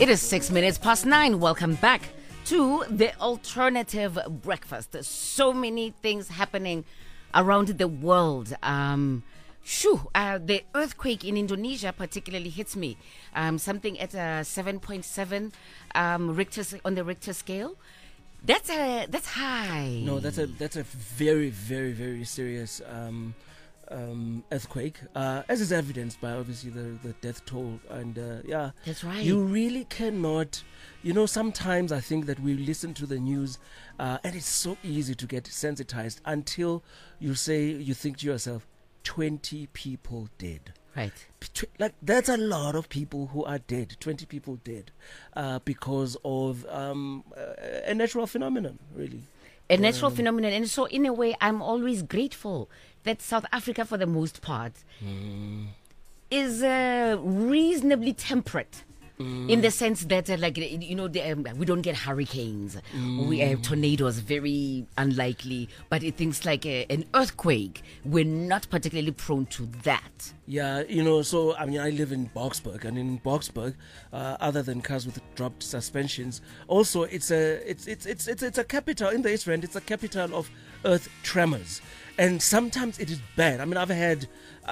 It is 6 minutes past 9. Welcome back to the alternative breakfast. There's so many things happening around the world. The earthquake in Indonesia particularly hits me. Something at a 7.7 on the Richter scale. That's high. No, that's a very, very, very serious earthquake, as is evidenced by obviously the death toll. And that's right. You really cannot. Sometimes I think that we listen to the news, and it's so easy to get sensitized until you think to yourself, 20 people dead. Right. Like, that's a lot of people who are dead. 20 people dead because of a natural phenomenon, really. A natural phenomenon. And so, in a way, I'm always grateful that South Africa, for the most part, is reasonably temperate. In the sense that, we don't get hurricanes. We have tornadoes, very unlikely. But things like an earthquake, we're not particularly prone to that. Yeah, so, I live in Boksburg. And in Boksburg, other than cars with dropped suspensions, also it's a capital, in the East Rand, it's a capital of earth tremors. And sometimes it is bad. I've had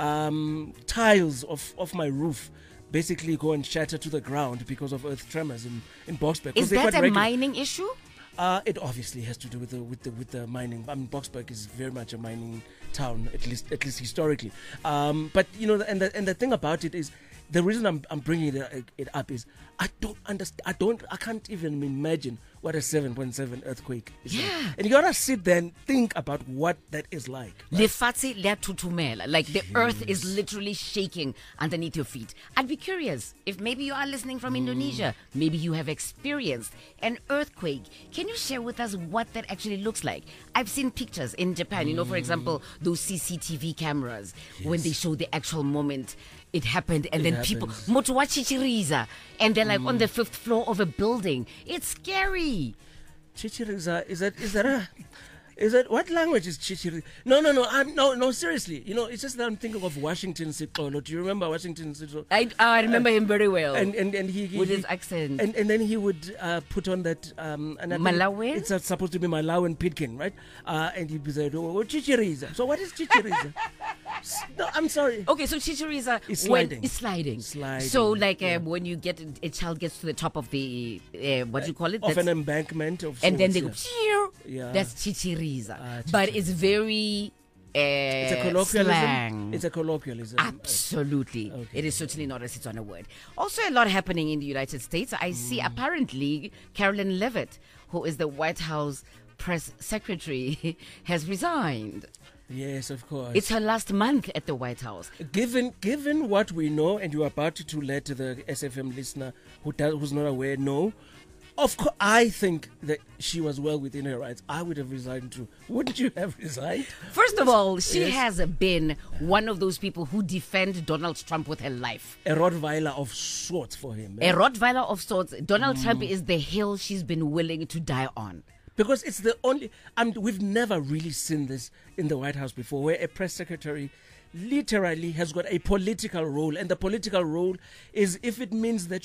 tiles of my roof basically go and shatter to the ground because of earth tremors in Boksburg. Is that a mining issue? It obviously has to do with the mining. Boksburg is very much a mining town, at least historically. But and the thing about it is, the reason I'm bringing it up is I don't understand. I can't even imagine what a 7.7 earthquake is like. And you gotta sit there and think about what that is like. Lefatshe le tutumela, like the earth is literally shaking underneath your feet. I'd be curious if maybe you are listening from Indonesia, maybe you have experienced an earthquake. Can you share with us what that actually looks like? I've seen pictures in Japan, for example, those CCTV cameras, when they show the actual moment it happened, and then people moto wa chichiriza, and they're like on the 5th floor of a building. It's scary. Chichiriza, is that what language is chichiriza? No, seriously. It's just that I'm thinking of Washington Sixolo. Do you remember Washington Sixolo? I remember him very well. And he with his accent. And then he would put on that Malawian? It's supposed to be Malawian Pitkin, right? And he'd be saying, "Oh, chichiriza." So what is chichiriza? No, I'm sorry. Okay, so chichiriza is sliding. It's sliding. Sliding. So when you get a child gets to the top of the what do you call it? Of an embankment of sorts, and then they go. Yeah. That's chichiriza. But it's very it's a colloquialism. slang. It's a colloquialism. Absolutely. Okay. It is certainly not a Setswana word. Also, a lot happening in the United States. I see apparently Carolyn Levitt, who is the White House press secretary, has resigned. Yes, of course. It's her last month at the White House. Given what we know, and you're about to let the SFM listener who's not aware know, of course, I think that she was well within her rights. I would have resigned too. Wouldn't you have resigned? First of all, she has been one of those people who defend Donald Trump with her life. A Rottweiler of sorts for him. A Rottweiler of sorts. Donald Trump is the hill she's been willing to die on. Because it's the only... we've never really seen this in the White House before, where a press secretary literally has got a political role, and the political role is if it means that